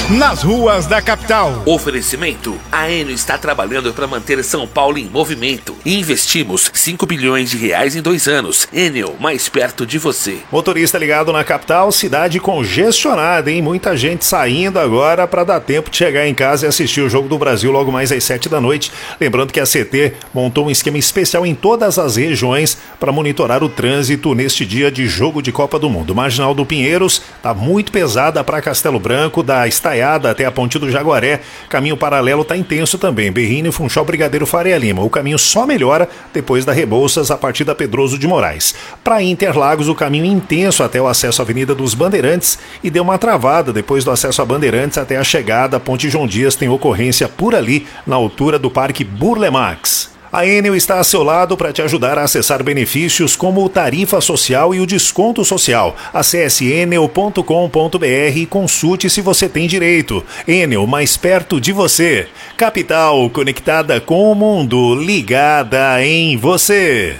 nas ruas da capital. Oferecimento: a Enel está trabalhando para manter São Paulo em movimento. Investimos 5 bilhões de reais em 2 anos. Enel, mais perto de você. Motorista ligado na capital, cidade congestionada, hein? Muita gente saindo agora para dar tempo de chegar em casa e assistir o Jogo do Brasil logo mais às 7 da noite. Lembrando que a CT montou um esquema especial em todas as regiões para monitorar o trânsito neste dia de jogo de Copa do Mundo. Marginal do Pinheiros está muito pesada para Castelo Branco, da Estaiada até a Ponte do Jaguaré. Caminho paralelo está intenso também. Berrini, Funchal, Brigadeiro, Faria Lima. O caminho só melhora depois da Rebouças a partir da Pedroso de Moraes. Para Interlagos, o caminho intenso até o acesso à Avenida dos Bandeirantes e deu uma travada depois do acesso a Bandeirantes até a chegada à Ponte João Dias. Tem ocorrência por ali, na altura do Parque Burle Marx. A Enel está a seu lado para te ajudar a acessar benefícios como o Tarifa Social e o Desconto Social. Acesse enel.com.br e consulte se você tem direito. Enel, mais perto de você. Capital, conectada com o mundo, ligada em você.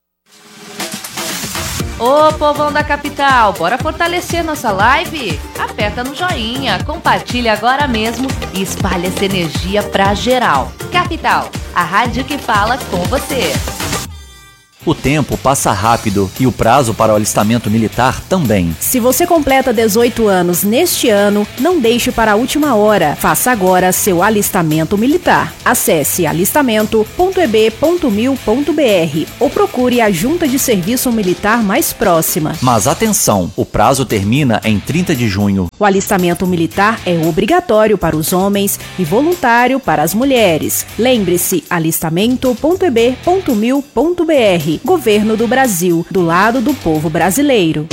Ô povão da capital, bora fortalecer nossa live? Aperta no joinha, compartilha agora mesmo e espalha essa energia pra geral. Capital, a rádio que fala com você. O tempo passa rápido e o prazo para o alistamento militar também. Se você completa 18 anos neste ano, não deixe para a última hora. Faça agora seu alistamento militar. Acesse alistamento.eb.mil.br ou procure a Junta de Serviço Militar mais próxima. Mas atenção, o prazo termina em 30 de junho. O alistamento militar é obrigatório para os homens e voluntário para as mulheres. Lembre-se, alistamento.eb.mil.br. Governo do Brasil, do lado do povo brasileiro.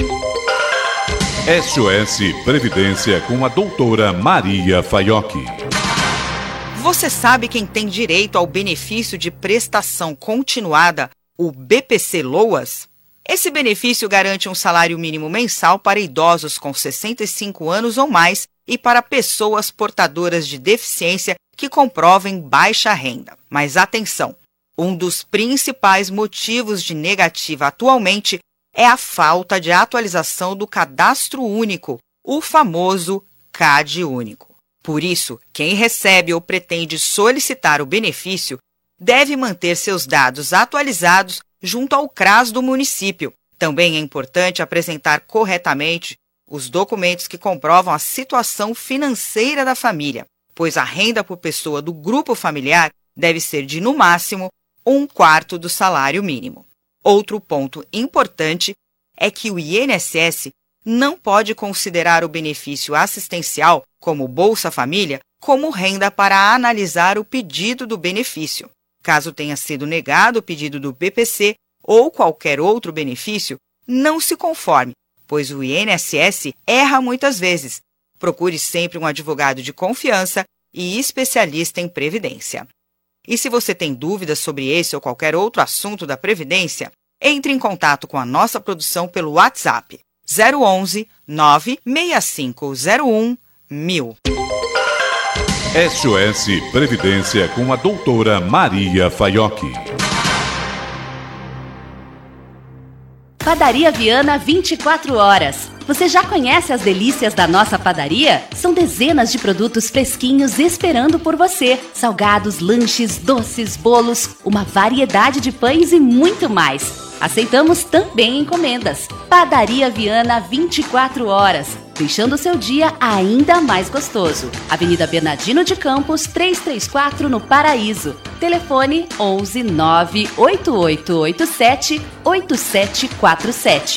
SOS Previdência com a doutora Maria Faiocchi. Você sabe quem tem direito ao benefício de prestação continuada, o BPC-LOAS? Esse benefício garante um salário mínimo mensal para idosos com 65 anos ou mais e para pessoas portadoras de deficiência que comprovem baixa renda. Mas atenção! Um dos principais motivos de negativa atualmente é a falta de atualização do Cadastro Único, o famoso CAD Único. Por isso, quem recebe ou pretende solicitar o benefício deve manter seus dados atualizados junto ao CRAS do município. Também é importante apresentar corretamente os documentos que comprovam a situação financeira da família, pois a renda por pessoa do grupo familiar deve ser de, no máximo, 1/4 do salário mínimo. Outro ponto importante é que o INSS não pode considerar o benefício assistencial, como Bolsa Família, como renda para analisar o pedido do benefício. Caso tenha sido negado o pedido do BPC ou qualquer outro benefício, não se conforme, pois o INSS erra muitas vezes. Procure sempre um advogado de confiança e especialista em previdência. E se você tem dúvidas sobre esse ou qualquer outro assunto da Previdência, entre em contato com a nossa produção pelo WhatsApp 011 96501 1000. SOS Previdência com a doutora Maria Faiocchi. Padaria Viana 24 horas. Você já conhece as delícias da nossa padaria? São dezenas de produtos fresquinhos esperando por você. Salgados, lanches, doces, bolos, uma variedade de pães e muito mais. Aceitamos também encomendas. Padaria Viana 24 horas, deixando o seu dia ainda mais gostoso. Avenida Bernardino de Campos, 334 no Paraíso. Telefone 11 98887 8747.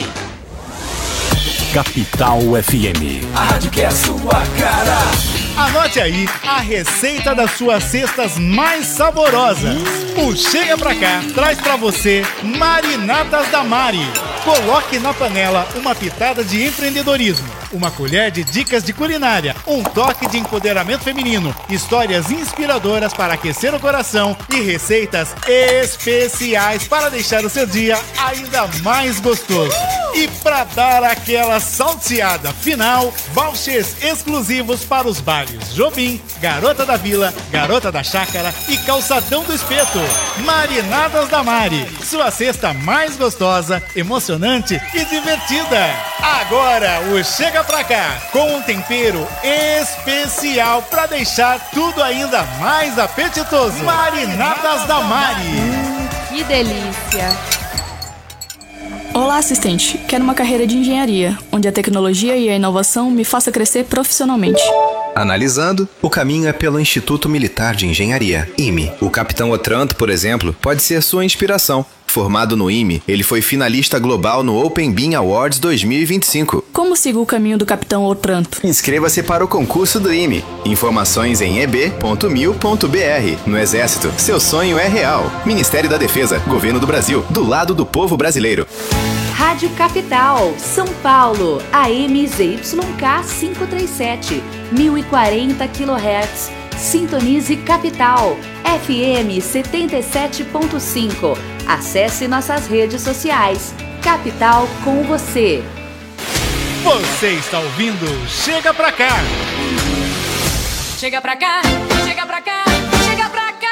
Capital FM. A rádio que é a sua cara. Anote aí a receita das suas cestas mais saborosas. O Chega Pra Cá traz pra você marinatas da Mari. Coloque na panela uma pitada de empreendedorismo, uma colher de dicas de culinária, um toque de empoderamento feminino, histórias inspiradoras para aquecer o coração e receitas especiais para deixar o seu dia ainda mais gostoso. E para dar aquela salteada final, vouchers exclusivos para os bares Jobim, Garota da Vila, Garota da Chácara e Calçadão do Espeto. Marinadas da Mari, sua cesta mais gostosa, emocionante e divertida. Agora o Chega pra cá, com um tempero especial pra deixar tudo ainda mais apetitoso. Marinatas da Mari. Que delícia! Olá, assistente. Quero uma carreira de engenharia, onde a tecnologia e a inovação me faça crescer profissionalmente. Analisando, o caminho é pelo Instituto Militar de Engenharia, IME. O capitão Otranto, por exemplo, pode ser sua inspiração. Formado no IME, ele foi finalista global no Open Bean Awards 2025. Como sigo o caminho do capitão Otranto? Inscreva-se para o concurso do IME. Informações em eb.mil.br. No Exército, seu sonho é real. Ministério da Defesa, Governo do Brasil, do lado do povo brasileiro. Rádio Capital, São Paulo, AM ZYK 537, 1040 kHz. Sintonize Capital, FM 77.5. Acesse nossas redes sociais. Capital com você. Você está ouvindo Chega Pra Cá. Chega pra cá, chega pra cá, chega pra cá.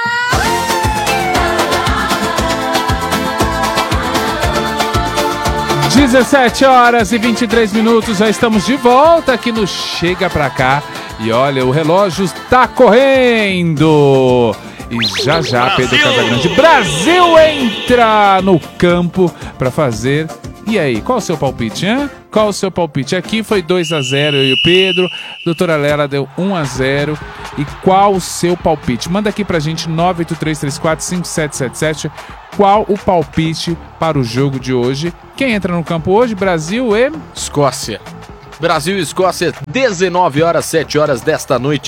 17h23, já estamos de volta aqui no Chega Pra Cá. E olha, o relógio está correndo. E já já, Pedro Casagrande, Brasil entra no campo para fazer. E aí, qual o seu palpite, hein? Qual o seu palpite? Aqui foi 2-0 eu e o Pedro. Doutora Lela deu 1-0. E qual o seu palpite? Manda aqui pra gente 983345777. Qual o palpite para o jogo de hoje? Quem entra no campo hoje? Brasil e Escócia. Brasil e Escócia, 19h, 7 horas desta noite.